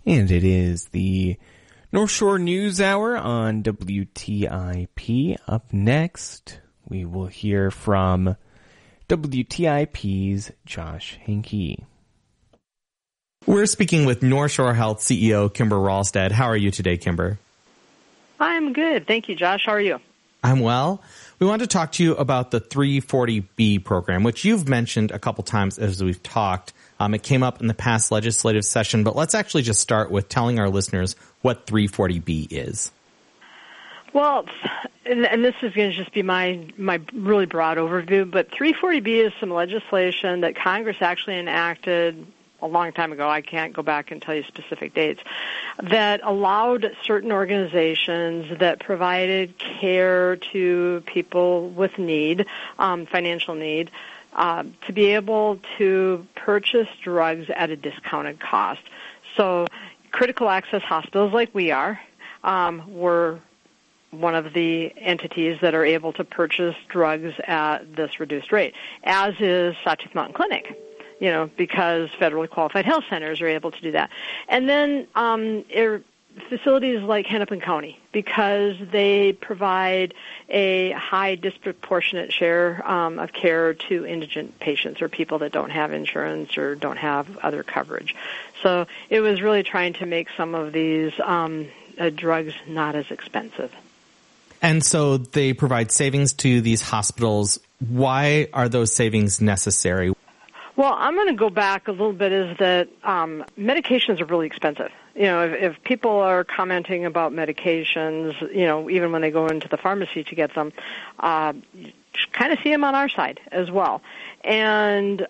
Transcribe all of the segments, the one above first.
And it is the North Shore News Hour on WTIP. Up next, we will hear from WTIP's Josh Henke. We're speaking with North Shore Health CEO Kimber Ralstad. How are you today, Kimber? I'm good. Thank you, Josh. How are you? I'm well. We want to talk to you about the 340B program, which you've mentioned a couple times as we've talked. It came up in the past legislative session, but let's actually just start with telling our listeners what 340B is. Well, and this is going to just be my really broad overview, but 340B is some legislation that Congress actually enacted a long time ago. I can't go back and tell you specific dates, that allowed certain organizations that provided care to people with need, financial need, to be able to purchase drugs at a discounted cost. So critical access hospitals like we are were one of the entities that are able to purchase drugs at this reduced rate, as is Sawtooth Mountain Clinic, because federally qualified health centers are able to do that. And then facilities like Hennepin County, because they provide a high disproportionate share of care to indigent patients or people that don't have insurance or don't have other coverage. So it was really trying to make some of these drugs not as expensive. And so they provide savings to these hospitals. Why are those savings necessary? Well, I'm going to go back a little bit, is that medications are really expensive. If people are commenting about medications, even when they go into the pharmacy to get them, you kind of see them on our side as well. And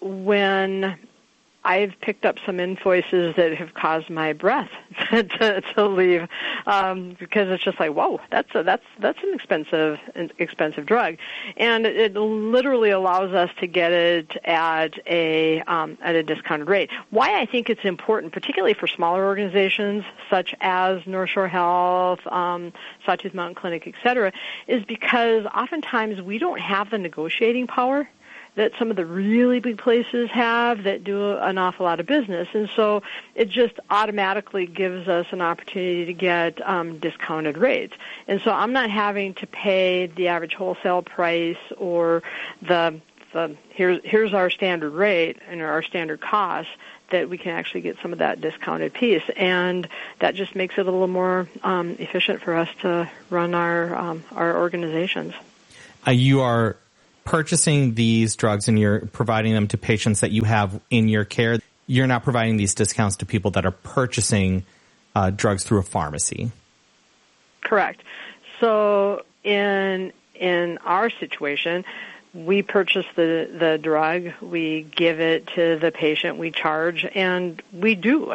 when I've picked up some invoices that have caused my breath to leave, because it's just like, whoa, that's an expensive drug, and it literally allows us to get it at a discounted rate. Why I think it's important, particularly for smaller organizations such as North Shore Health, Sawtooth Mountain Clinic, et cetera, is because oftentimes we don't have the negotiating power that some of the really big places have that do an awful lot of business. And so it just automatically gives us an opportunity to get discounted rates. And so I'm not having to pay the average wholesale price or here's our standard rate and our standard cost, that we can actually get some of that discounted piece. And that just makes it a little more efficient for us to run our organizations. You are purchasing these drugs and you're providing them to patients that you have in your care. You're not providing these discounts to people that are purchasing drugs through a pharmacy. Correct. So in our situation, we purchase the drug, we give it to the patient, we charge, and we do,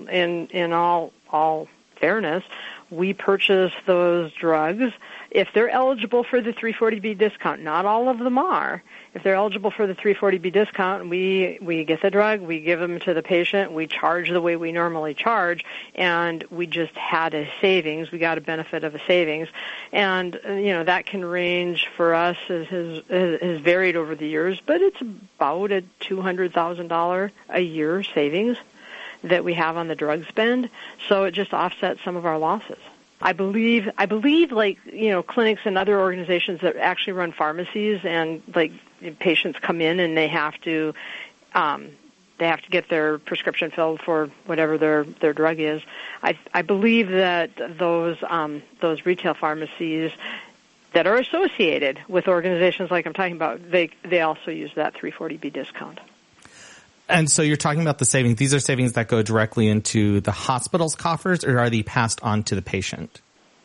in all fairness, we purchase those drugs. If they're eligible for the 340B discount, not all of them are. If they're eligible for the 340B discount, we get the drug, we give them to the patient, we charge the way we normally charge, and we just had a savings. We got a benefit of a savings. And, that can range for us, has varied over the years, but it's about a $200,000 a year savings that we have on the drug spend. So it just offsets some of our losses. I believe, clinics and other organizations that actually run pharmacies, and patients come in and they have to get their prescription filled for whatever their drug is. I believe that those retail pharmacies that are associated with organizations like I'm talking about, they also use that 340B discount. And so you're talking about the savings. These are savings that go directly into the hospital's coffers, or are they passed on to the patient?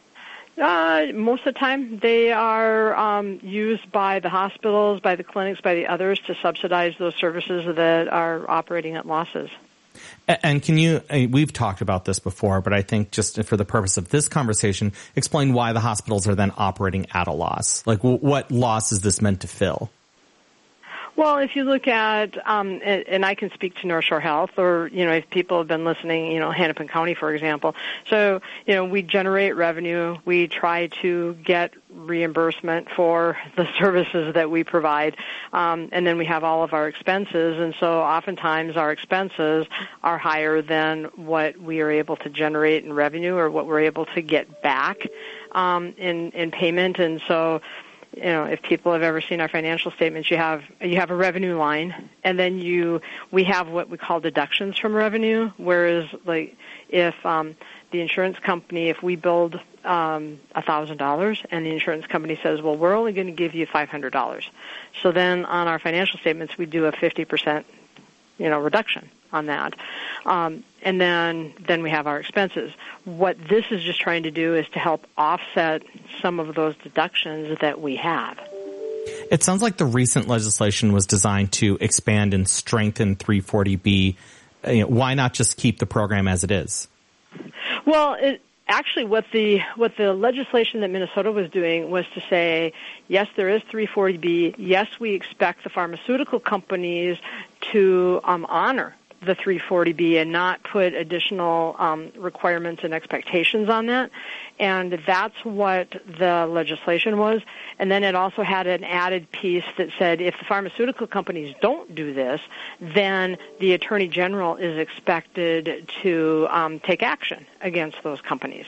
Most of the time, they are used by the hospitals, by the clinics, by the others to subsidize those services that are operating at losses. And we've talked about this before, but I think just for the purpose of this conversation, explain why the hospitals are then operating at a loss. Like, what loss is this meant to fill? Well, if you look at, and I can speak to North Shore Health, or, if people have been listening, Hennepin County, for example. So, we generate revenue. We try to get reimbursement for the services that we provide. And then we have all of our expenses. And so oftentimes our expenses are higher than what we are able to generate in revenue or what we're able to get back in payment. And so, if people have ever seen our financial statements, you have a revenue line, and then we have what we call deductions from revenue. Whereas, like, if the insurance company, if we build $1,000, and the insurance company says, well, we're only going to give you $500, so then on our financial statements we do a 50% reduction on that. And then we have our expenses. What this is just trying to do is to help offset some of those deductions that we have. It sounds like the recent legislation was designed to expand and strengthen 340B. Why not just keep the program as it is? Well, actually, what the legislation that Minnesota was doing was to say, yes, there is 340B. Yes, we expect the pharmaceutical companies to honor the 340B and not put additional requirements and expectations on that. And that's what the legislation was. And then it also had an added piece that said if the pharmaceutical companies don't do this, then the Attorney General is expected to take action against those companies.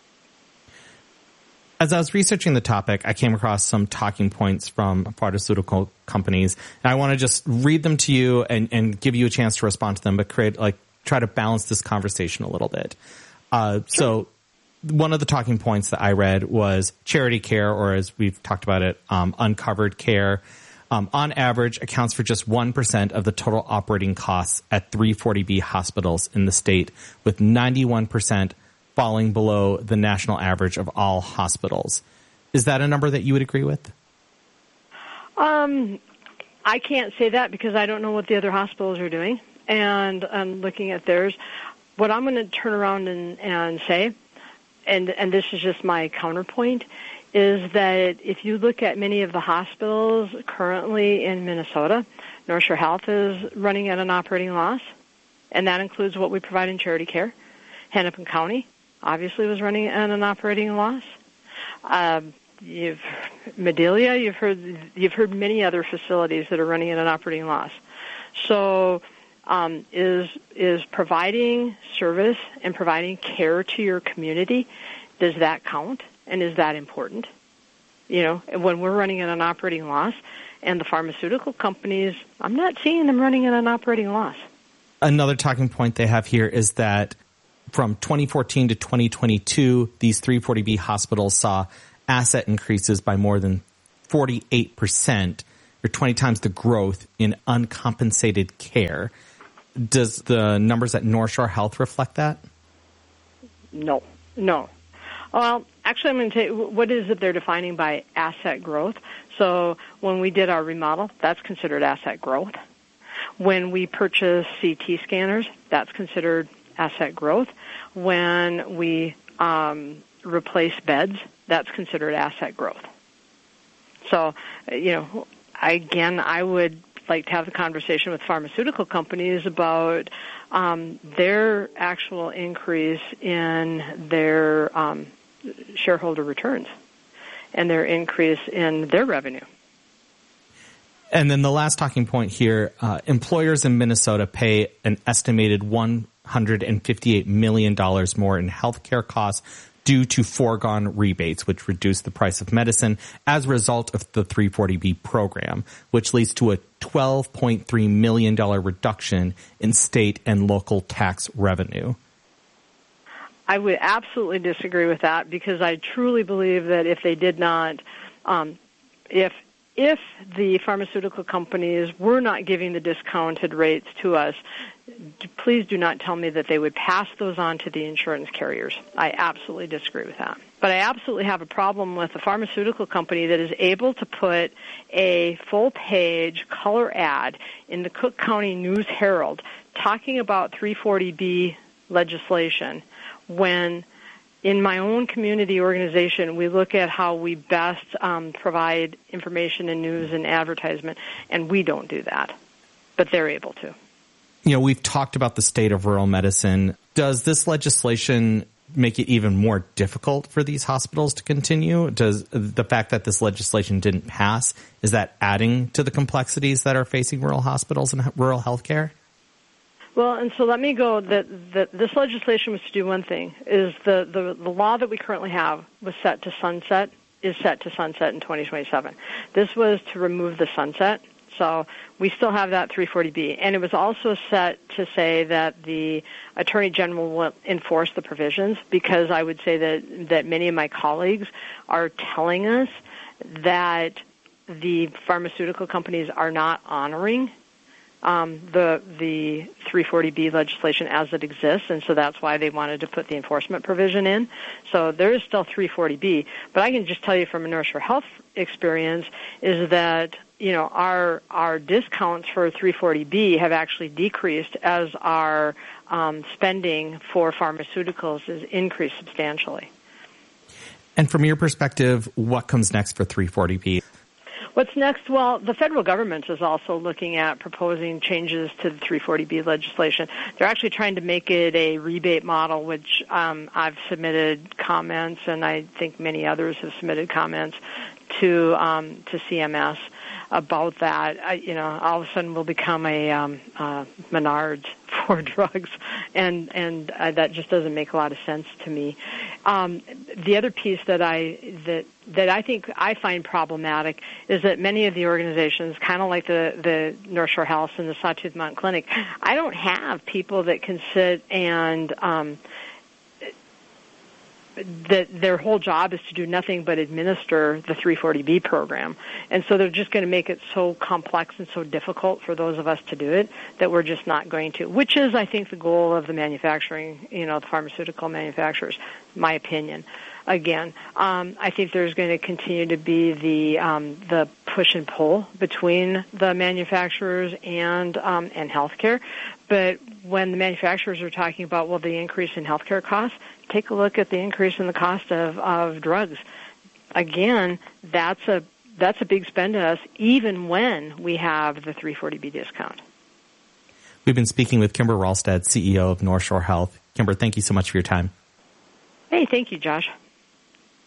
As I was researching the topic, I came across some talking points from pharmaceutical companies, and I want to just read them to you and give you a chance to respond to them, but try to balance this conversation a little bit. So one of the talking points that I read was charity care, or as we've talked about it, uncovered care, on average accounts for just 1% of the total operating costs at 340B hospitals in the state, with 91% falling below the national average of all hospitals. Is that a number that you would agree with? I can't say that because I don't know what the other hospitals are doing, and I'm looking at theirs. What I'm going to turn around and say, and this is just my counterpoint, is that if you look at many of the hospitals currently in Minnesota, North Shore Health is running at an operating loss, and that includes what we provide in charity care. Hennepin County obviously was running at an operating loss. Medelia, you've heard many other facilities that are running at an operating loss. So is providing service and providing care to your community, does that count? And is that important? When we're running at an operating loss, and the pharmaceutical companies, I'm not seeing them running at an operating loss. Another talking point they have here is that from 2014 to 2022, these 340B hospitals saw asset increases by more than 48%, or 20 times the growth in uncompensated care. Does the numbers at North Shore Health reflect that? No. Well, actually, I'm going to tell you what is it they're defining by asset growth. So when we did our remodel, that's considered asset growth. When we purchase CT scanners, that's considered asset growth. When we replace beds, that's considered asset growth. So, I would like to have the conversation with pharmaceutical companies about their actual increase in their shareholder returns and their increase in their revenue. And then the last talking point here, employers in Minnesota pay an estimated $158 million more in healthcare costs due to foregone rebates, which reduce the price of medicine as a result of the 340B program, which leads to a $12.3 million reduction in state and local tax revenue. I would absolutely disagree with that because I truly believe that if they did not, if the pharmaceutical companies were not giving the discounted rates to us, please do not tell me that they would pass those on to the insurance carriers. I absolutely disagree with that. But I absolutely have a problem with a pharmaceutical company that is able to put a full-page color ad in the Cook County News-Herald talking about 340B legislation when in my own community organization, we look at how we best provide information and news and advertisement, and we don't do that, but they're able to. We've talked about the state of rural medicine. Does this legislation make it even more difficult for these hospitals to continue? Does the fact that this legislation didn't pass, is that adding to the complexities that are facing rural hospitals and rural healthcare? Well, and so let me go that this legislation was to do one thing, is the law that we currently have is set to sunset in 2027. This was to remove the sunset. So we still have that 340B. And it was also set to say that the Attorney General will enforce the provisions, because I would say that many of my colleagues are telling us that the pharmaceutical companies are not honoring the 340B legislation as it exists, and so that's why they wanted to put the enforcement provision in. So there is still 340B, but I can just tell you from a North Shore Health experience is that our discounts for 340B have actually decreased as our spending for pharmaceuticals has increased substantially. And from your perspective, what comes next for 340B? What's next? Well, the federal government is also looking at proposing changes to the 340B legislation. They're actually trying to make it a rebate model, which I've submitted comments, and I think many others have submitted comments to CMS about that. All of a sudden we'll become a Menards for drugs, and that just doesn't make a lot of sense to me. The other piece that I think I find problematic is that many of the organizations, kind of like the North Shore Health and the Sawtooth Mountain Clinic, I don't have people that can sit and that their whole job is to do nothing but administer the 340B program. And so they're just going to make it so complex and so difficult for those of us to do it that we're just not going to, which is, I think, the goal of the manufacturing, the pharmaceutical manufacturers, my opinion. Again, I think there's going to continue to be the push and pull between the manufacturers and healthcare. But when the manufacturers are talking about, the increase in healthcare costs, take a look at the increase in the cost of drugs. Again, that's a big spend to us, even when we have the 340B discount. We've been speaking with Kimber Ralstad, CEO of North Shore Health. Kimber, thank you so much for your time. Hey, thank you, Josh.